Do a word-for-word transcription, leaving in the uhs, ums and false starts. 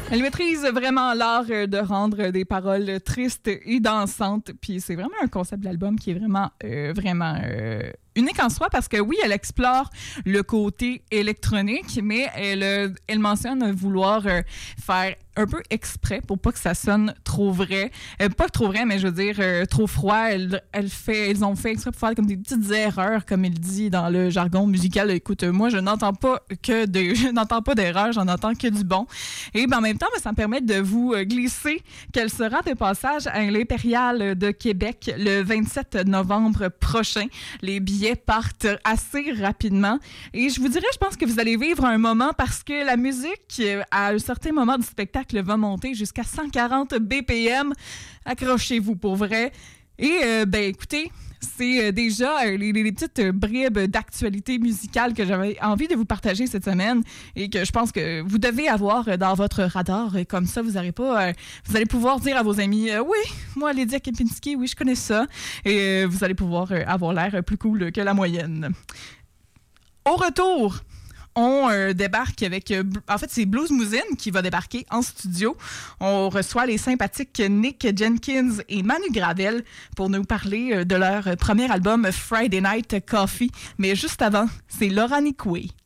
Elle maîtrise vraiment l'art de rendre des paroles tristes et dansantes. Puis c'est vraiment un concept d'album qui est vraiment, euh, vraiment euh, unique en soi parce que oui, elle explore le côté électronique, mais elle, euh, elle mentionne vouloir euh, faire un peu exprès pour pas que ça sonne trop vrai. Euh, pas trop vrai, mais je veux dire euh, trop froid. Elle, elle fait, ils ont fait exprès pour faire comme des petites erreurs, comme il dit dans le jargon musical. Écoute, moi, je n'entends pas que de, je n'entends pas d'erreurs, j'en entends que du bon. Et ben, en même temps, ça me permet de vous glisser qu'elle sera de passage à l'Impérial de Québec le vingt-sept novembre prochain. Les billets partent assez rapidement. Et je vous dirais, je pense que vous allez vivre un moment parce que la musique, à un certain moment du spectacle, va monter jusqu'à cent quarante B P M. Accrochez-vous pour vrai. Et, euh, ben, écoutez, c'est déjà les, les, les petites bribes d'actualité musicale que j'avais envie de vous partager cette semaine et que je pense que vous devez avoir dans votre radar. Comme ça, vous n'aurez pas, vous allez pouvoir dire à vos amis, euh, oui, moi, Lydia Kempinski, oui, je connais ça. Et euh, vous allez pouvoir avoir l'air plus cool que la moyenne. Au retour, on euh, débarque avec... Euh, en fait, c'est Blues Mousine qui va débarquer en studio. On reçoit les sympathiques Nick Jenkins et Manu Gravel pour nous parler euh, de leur premier album Friday Night Coffee. Mais juste avant, c'est Laura Nicoué.